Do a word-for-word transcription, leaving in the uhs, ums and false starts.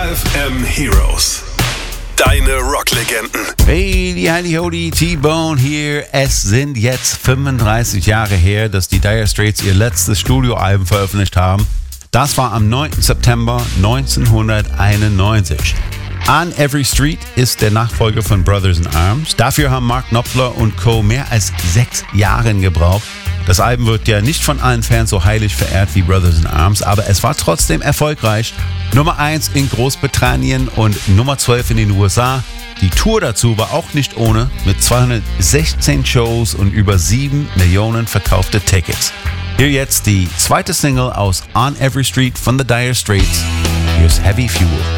F M Heroes. Deine Rocklegenden. Hey, die Heidi Hody, T-Bone hier. Es sind jetzt fünfunddreißig Jahre her, dass die Dire Straits ihr letztes Studioalbum veröffentlicht haben. Das war am neunten September neunzehnhunderteinundneunzig. On Every Street ist der Nachfolger von Brothers in Arms. Dafür haben Mark Knopfler und Co. mehr als sechs Jahre gebraucht. Das Album wird ja nicht von allen Fans so heilig verehrt wie Brothers in Arms, aber es war trotzdem erfolgreich. Nummer eins in Großbritannien und Nummer zwölf in den U S A. Die Tour dazu war auch nicht ohne, mit zweihundertsechzehn Shows und über sieben Millionen verkaufte Tickets. Hier jetzt die zweite Single aus On Every Street von The Dire Straits. Here's Heavy Fuel.